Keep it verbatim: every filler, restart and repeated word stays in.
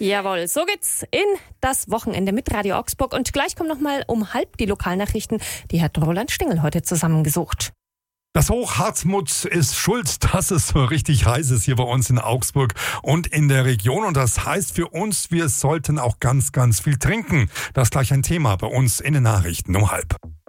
Jawohl, so geht's in das Wochenende mit Radio Augsburg. Und gleich kommen nochmal um halb die Lokalnachrichten. Die hat Roland Stingel heute zusammengesucht. Das Hochhartmut ist schuld, dass es so richtig heiß ist hier bei uns in Augsburg und in der Region. Und das heißt für uns, wir sollten auch ganz, ganz viel trinken. Das ist gleich ein Thema bei uns in den Nachrichten um halb.